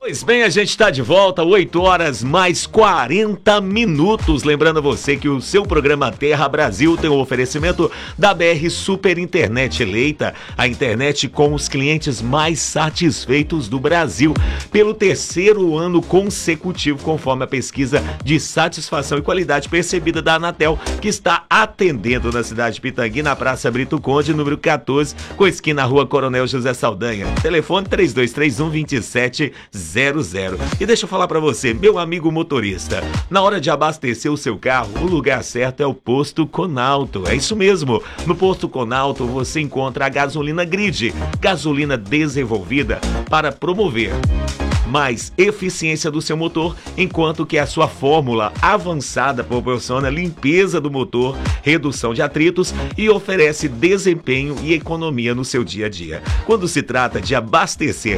Pois bem, a gente está de volta, 8 horas mais 40 minutos. Lembrando a você que o seu programa Terra Brasil tem o oferecimento da BR Super Internet, eleita a internet com os clientes mais satisfeitos do Brasil pelo 3º ano consecutivo, conforme a pesquisa de satisfação e qualidade percebida da Anatel, que está atendendo na cidade de Pitangui, na Praça Brito Conde, número 14, com esquina Rua Coronel José Saldanha. Telefone 3231-2700. E deixa eu falar pra você, meu amigo motorista, na hora de abastecer o seu carro, o lugar certo é o Posto Conalto. É isso mesmo, no Posto Conalto você encontra a gasolina Grid, gasolina desenvolvida para promover mais eficiência do seu motor, enquanto que a sua fórmula avançada proporciona limpeza do motor, redução de atritos e oferece desempenho e economia no seu dia a dia. Quando se trata de abastecer